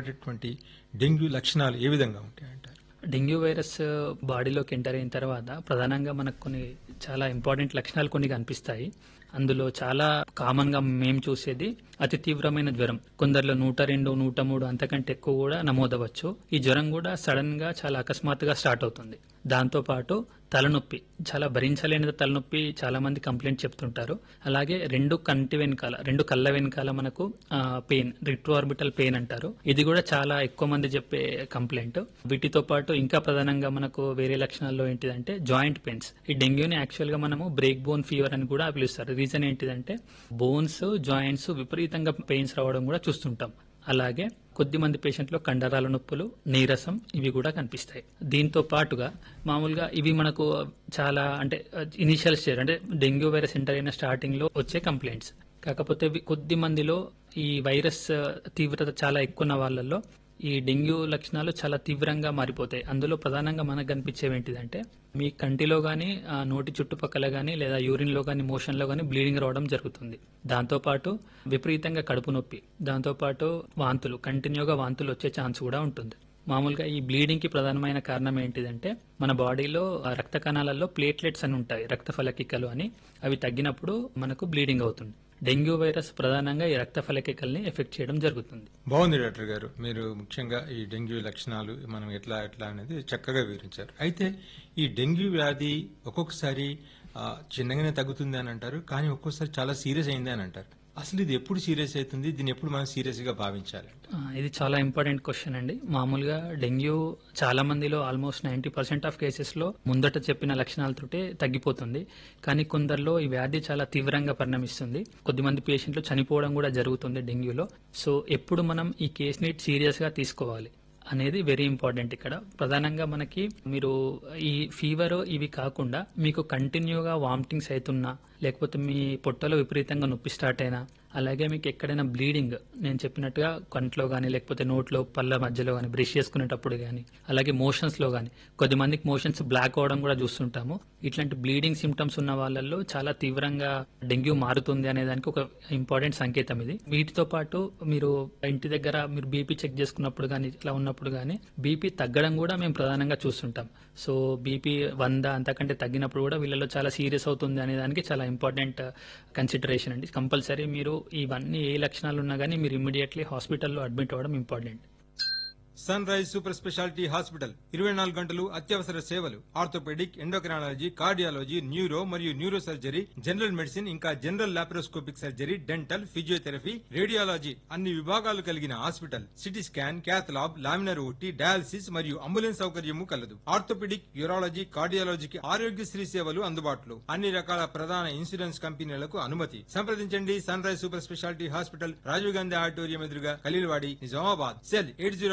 కనపడేటటువంటి dengue లక్షణాలు ఏ విధంగా ఉంటాయంటారు? Dengue virus బాడీలోకి ఎంటర్ అయిన తర్వాత ప్రధానంగా మనకు కొన్ని చాలా ఇంపార్టెంట్ లక్షణాలు కొన్ని కనిపిస్తాయి. అందులో చాలా కామన్ గా మేము చూసేది అతి తీవ్రమైన జ్వరం. కొందరిలో 102, 103 అంతకంటే ఎక్కువ కూడా నమోదవచ్చు. ఈ జ్వరం కూడా సడన్ గా చాలా అకస్మాత్తుగా స్టార్ట్ అవుతుంది. దాంతో పాటు తలనొప్పి, చాలా భరించలేని తలనొప్పి చాలా మంది కంప్లైంట్ చెప్తుంటారు. అలాగే రెండు కళ్ళ వెనకాల మనకు పెయిన్, రిట్రోఆర్బిటల్ పెయిన్ అంటారు. ఇది కూడా చాలా ఎక్కువ మంది చెప్పే కంప్లైంట్. వీటితో పాటు ఇంకా ప్రధానంగా మనకు వేరే లక్షణాల్లో ఏంటిదంటే జాయింట్ పెయిన్స్. ఈ డెంగ్యూని యాక్చువల్ గా మనము బ్రేక్ బోన్ ఫీవర్ అని కూడా పిలుస్తారు. రీజన్ ఏంటిదంటే బోన్స్, జాయింట్స్ విపరీతంగా పెయిన్స్ రావడం కూడా చూస్తుంటాం. అలాగే కొద్ది మంది పేషెంట్లో కండరాల నొప్పులు, నీరసం ఇవి కూడా కనిపిస్తాయి. దీంతో పాటుగా మామూలుగా ఇవి మనకు చాలా అంటే ఇనిషియల్ స్టేజ్, అంటే డెంగ్యూ వైరస్ ఎంటర్ అయిన స్టార్టింగ్ లో వచ్చే కంప్లైంట్స్. కాకపోతే కొద్ది మందిలో ఈ వైరస్ తీవ్రత చాలా ఎక్కువ ఉన్న వాళ్ళల్లో ఈ డెంగ్యూ లక్షణాలు చాలా తీవ్రంగా మారిపోతాయి. అందులో ప్రధానంగా మనకు కనిపించేవి ఏంటిదంటే మీ కంటిలో గానీ, నోటి చుట్టుపక్కల గానీ లేదా యూరిన్ లో గానీ, మోషన్ లో గానీ బ్లీడింగ్ రావడం జరుగుతుంది. దాంతోపాటు విపరీతంగా కడుపు నొప్పి, దాంతోపాటు వాంతులు, కంటిన్యూగా వాంతులు వచ్చే ఛాన్స్ కూడా ఉంటుంది. మామూలుగా ఈ బ్లీడింగ్ కి ప్రధానమైన కారణం ఏంటిదంటే మన బాడీలో రక్త కణాలలో ప్లేట్లెట్స్ అని ఉంటాయి, రక్త ఫలకికలు అని. అవి తగ్గినప్పుడు మనకు బ్లీడింగ్ అవుతుంది. డెంగ్యూ వైరస్ ప్రధానంగా ఈ రక్త ఫలకికల్ని ఎఫెక్ట్ చేయడం జరుగుతుంది. బాగుంది డాక్టర్ గారు, మీరు ముఖ్యంగా ఈ డెంగ్యూ లక్షణాలు మనం ఎట్లా అనేది చక్కగా వివరించారు. అయితే ఈ డెంగ్యూ వ్యాధి ఒక్కొక్కసారి చిన్నగానే తగ్గుతుంది అని అంటారు, కానీ ఒక్కొక్కసారి చాలా సీరియస్ అయింది అని అంటారు. అసలు ఇది ఎప్పుడు సీరియస్ అవుతుంది, దీన్ని ఎప్పుడు మనం సీరియస్ గా భావించాలి? ఇది చాలా ఇంపార్టెంట్ క్వశ్చన్ అండి. మామూలుగా డెంగ్యూ చాలా మందిలో ఆల్మోస్ట్ 90% ఆఫ్ కేసెస్ లో ముందట చెప్పిన లక్షణాలతోటే తగ్గిపోతుంది. కానీ కొందరిలో ఈ వ్యాధి చాలా తీవ్రంగా పరిణమిస్తుంది. కొద్దిమంది పేషెంట్లు చనిపోవడం కూడా జరుగుతుంది డెంగ్యూలో. సో ఎప్పుడు మనం ఈ కేసుని సీరియస్ గా తీసుకోవాలి అనేది వెరీ ఇంపార్టెంట్. ఇక్కడ ప్రధానంగా మనకి మీరు ఈ ఫీవర్ ఇవి కాకుండా మీకు కంటిన్యూగా వామిటింగ్స్ అవుతున్నా, లేకపోతే మీ పొట్టలో విపరీతంగా నొప్పి స్టార్ట్ అయినా, అలాగే మీకు ఎక్కడైనా బ్లీడింగ్, నేను చెప్పినట్టుగా కంట్లో కానీ లేకపోతే నోట్లో పళ్ళ మధ్యలో కానీ బ్రష్ చేసుకునేటప్పుడు కానీ, అలాగే మోషన్స్ లో కానీ కొద్దిమందికి మోషన్స్ బ్లాక్ అవడం కూడా చూస్తుంటాము. ఇట్లాంటి బ్లీడింగ్ సిమ్టమ్స్ ఉన్న వాళ్ళల్లో చాలా తీవ్రంగా డెంగ్యూ మారుతుంది అనే దానికి ఒక ఇంపార్టెంట్ సంకేతం ఇది. వీటితో పాటు మీరు ఇంటి దగ్గర మీరు బీపీ చెక్ చేసుకున్నప్పుడు కానీ ఇట్లా ఉన్నప్పుడు కానీ బీపీ తగ్గడం కూడా మేము ప్రధానంగా చూస్తుంటాం. సో బీపీ 100 అంతకంటే తగ్గినప్పుడు కూడా వీళ్ళలో చాలా సీరియస్ అవుతుంది అనే దానికి చాలా ఇంపార్టెంట్ కన్సిడరేషన్ అండి. కంపల్సరీ మీరు ఇవన్నీ ఏ లక్షణాలు ఉన్నా కానీ మీరు ఇమ్మీడియట్లీ హాస్పిటల్లో అడ్మిట్ అవ్వడం important. Sun rise super speciality hospital 24 గంటలు అత్యవసర సేవలు, ఆర్థోపెడిక్, ఎండోక్రైనాలజీ, కార్డియాలజీ, న్యూరో మరియు న్యూరో సర్జరీ, జనరల్ మెడిసిన్, ఇంకా general laparoscopic surgery, dental, physiotherapy, radiology అన్ని విభాగాలు కలిగిన hospital. CT scan, cath lab, laminar OT, dialysis మరియు అంబులెన్స్ సౌకర్యము కలదు. ఆర్థోపెడిక్, యూరాలజీ, కార్డియాలజీకి ఆరోగ్యశ్రీ సేవలు అందుబాటులో. అన్ని రకాల ప్రధాన ఇన్సూరెన్స్ కంపెనీలకు అనుమతి. సంప్రదించండి sun rise super speciality hospital, Rajiv Gandhi auditorium ఎదురుగా, ఖలీల్వాడి, నిజామాబాద్. సెల్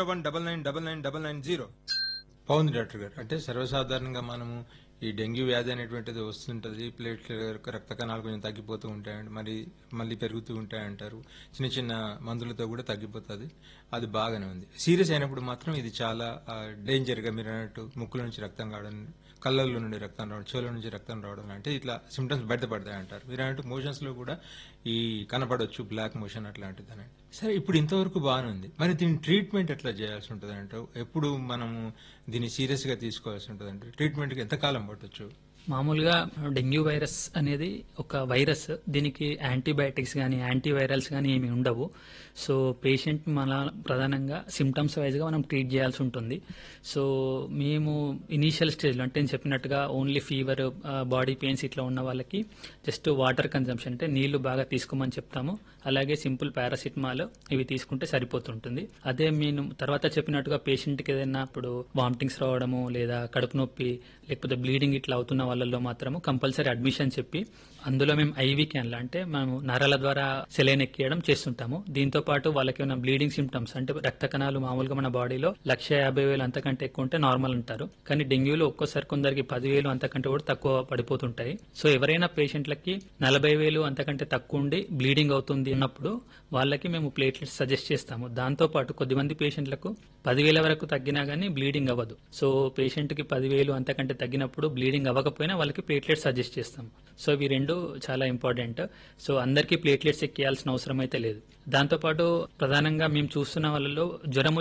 8019999990. బాగుంది డాక్టర్ గారు. అంటే సర్వసాధారణంగా మనము ఈ డెంగ్యూ వ్యాధి అనేటువంటిది వస్తుంటది, ప్లేట్లెట్ రక్త కణాలు కొంచెం తగ్గిపోతూ ఉంటాయండి, మళ్ళీ పెరుగుతూ ఉంటాయంటారు. చిన్న చిన్న మందులతో కూడా తగ్గిపోతుంది, అది బాగానే ఉంది. సీరియస్ అయినప్పుడు మాత్రం ఇది చాలా డేంజర్ గా మీరు అన్నట్టు ముక్కుల నుంచి రక్తం కావడం, కళ్ళల్లో నుండి రక్తం రావడం, చెవుల నుంచి రక్తం రావడం అంటే ఇట్లా సిమ్టమ్స్ బయటపడతాయి అంటారు. మీరు అన్నట్టు మోషన్స్ లో కూడా ఈ కనపడవచ్చు, బ్లాక్ మోషన్ అట్లాంటిది అని. సరే, ఇప్పుడు ఇంతవరకు బాగానే ఉంది, మరి దీని ట్రీట్మెంట్ ఎట్లా చేయాల్సి ఉంటుంది అంటారు? ఎప్పుడు మనము దీన్ని సీరియస్ గా తీసుకోవాల్సి ఉంటుంది అంటే ట్రీట్మెంట్ కి ఎంతకాలం పట్టొచ్చు? మామూలుగా డెంగ్యూ వైరస్ అనేది ఒక వైరస్, దీనికి యాంటీబయాటిక్స్ కానీ యాంటీవైరల్స్ కానీ ఏమి ఉండవు. సో పేషెంట్ మన ప్రధానంగా సిమ్టమ్స్ వైజ్గా మనం ట్రీట్ చేయాల్సి ఉంటుంది. సో మేము ఇనీషియల్ స్టేజ్లో అంటే నేను చెప్పినట్టుగా ఓన్లీ ఫీవర్, బాడీ పెయిన్స్ ఇట్లా ఉన్న వాళ్ళకి జస్ట్ వాటర్ కన్జంప్షన్ అంటే నీళ్లు బాగా తీసుకోమని చెప్తాము. అలాగే సింపుల్ పారాసిటమాల్ ఇవి తీసుకుంటే సరిపోతుంటుంది. అదే నేను తర్వాత చెప్పినట్టుగా పేషెంట్కి ఏదైనా ఇప్పుడు వామిటింగ్స్ రావడము లేదా కడుపు నొప్పి లేకపోతే బ్లీడింగ్ ఇట్లా అవుతున్న వాళ్ళలో మాత్రము కంపల్సరీ అడ్మిషన్ చెప్పి అందులో మేము ఐవీ క్యాన్లు అంటే మేము నరాల ద్వారా సెలైన్ ఎక్కియడం చేస్తుంటాము. దీంతో పాటు వాళ్ళకి ఏమైనా బ్లీడింగ్ సిమ్టమ్స్ అంటే రక్త కణాలు మామూలుగా మన బాడీలో 150,000 అంతకంటే ఎక్కువ ఉంటే నార్మల్ అంటారు. కానీ డెంగ్యూలో ఒక్కోసారి కొందరికి 10,000 అంతకంటే కూడా తక్కువ పడిపోతుంటాయి. సో ఎవరైనా పేషెంట్లకి 40,000 అంతకంటే తక్కువ ఉండి బ్లీడింగ్ అవుతుంది అన్నప్పుడు వాళ్ళకి మేము ప్లేట్లెట్స్ సజెస్ట్ చేస్తాము. దాంతో పాటు కొద్దిమంది పేషెంట్లకు 10,000 వరకు తగ్గినా గానీ బ్లీడింగ్ అవ్వదు. సో పేషెంట్ కి 10,000 అంతకంటే తగ్గినప్పుడు బ్లీడింగ్ అవ్వకపోయినా వాళ్ళకి ప్లేట్లెట్స్ సజెస్ట్ చేస్తాం. సో ఇవి రెండు చాలా ఇంపార్టెంట్. సో అందరికీ ప్లేట్లెట్స్ ఎక్కియాల్సిన అవసరం అయితే లేదు. దాంతోపాటు ప్రధానంగా మేము చూస్తున్న వాళ్ళలో జ్వరం